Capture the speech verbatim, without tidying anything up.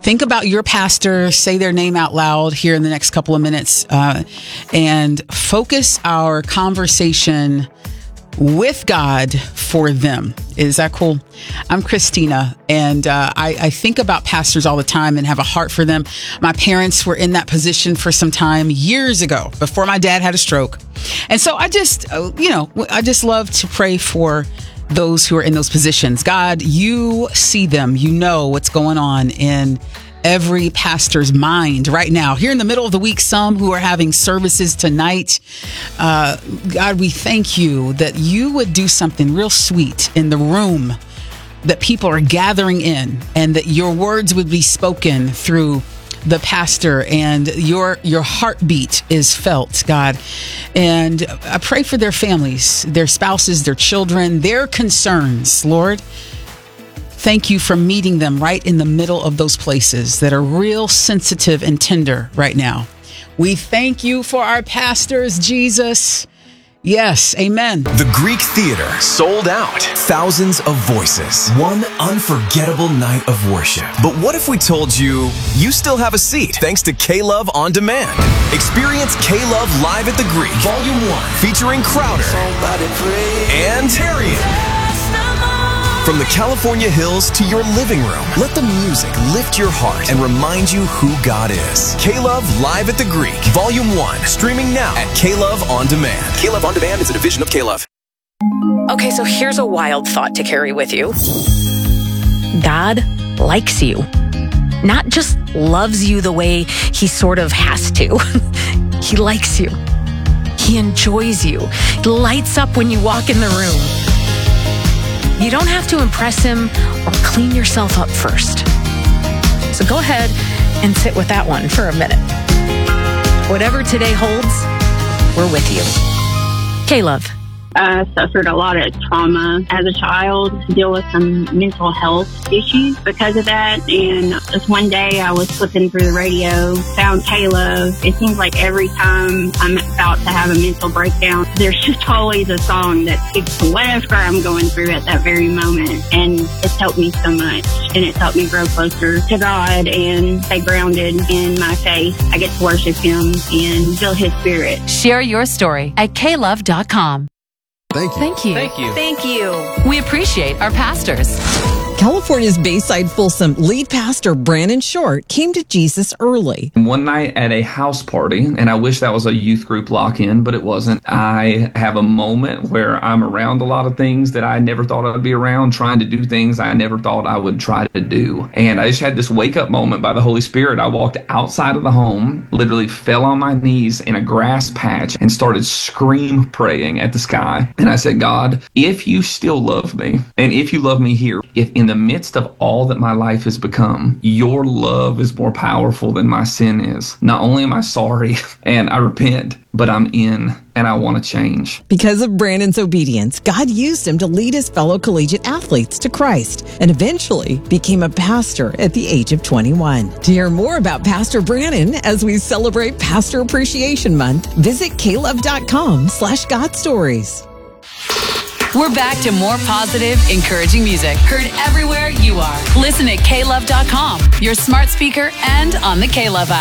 think about your pastor, say their name out loud here in the next couple of minutes, uh, and focus our conversation with God for them. Is that cool? I'm Christina, and uh, I, I think about pastors all the time and have a heart for them. My parents were in that position for some time years ago, before my dad had a stroke. And so I just, uh, you know, I just love to pray for those who are in those positions. God, you see them. You know what's going on in every pastor's mind right now. Here in the middle of the week, some who are having services tonight. Uh, God, we thank you that you would do something real sweet in the room that people are gathering in, and that your words would be spoken through the pastor, and your your heartbeat is felt, God. And I pray for their families, their spouses, their children, their concerns, Lord. Thank you for meeting them right in the middle of those places that are real sensitive and tender right now. We thank you for our pastors, Jesus. Yes, amen. The Greek Theater, sold out. Thousands of voices. One unforgettable night of worship. But what if we told you, you still have a seat thanks to K-Love On Demand? Experience K-Love live at the Greek, Volume one, featuring Crowder and Tarian. From the California hills to your living room, let the music lift your heart and remind you who God is. K-Love Live at the Greek, Volume one, streaming now at K-Love On Demand. K-Love On Demand is a division of K-Love. Okay, so here's a wild thought to carry with you. God likes you. Not just loves you the way he sort of has to. He likes you. He enjoys you. He lights up when you walk in the room. You don't have to impress him or clean yourself up first. So go ahead and sit with that one for a minute. Whatever today holds, we're with you. K-Love. I suffered a lot of trauma as a child, to deal with some mental health issues because of that. And just one day I was flipping through the radio, found K-Love. It seems like every time I'm about to have a mental breakdown, there's just always a song that speaks to whatever I'm going through at that very moment. And it's helped me so much. And it's helped me grow closer to God and stay grounded in my faith. I get to worship him and feel his spirit. Share your story at K love dot com. Thank you. Thank you. Thank you. Thank you. We appreciate our pastors. California's Bayside Folsom lead pastor Brandon Short came to Jesus early. One night at a house party, and I wish that was a youth group lock-in, but it wasn't. I have a moment where I'm around a lot of things that I never thought I'd be around, trying to do things I never thought I would try to do. And I just had this wake-up moment by the Holy Spirit. I walked outside of the home, literally fell on my knees in a grass patch, and started scream praying at the sky. And I said, God, if you still love me, and if you love me here, if in the midst of all that my life has become, your love is more powerful than my sin is. Not only am I sorry and I repent, but I'm in and I want to change. Because of Brandon's obedience, God used him to lead his fellow collegiate athletes to Christ and eventually became a pastor at the age of twenty-one. To hear more about Pastor Brandon as we celebrate Pastor Appreciation Month, visit K love dot com slash God Stories. We're back to more positive, encouraging music. Heard everywhere you are. Listen at K love dot com, your smart speaker, and on the K-Love app.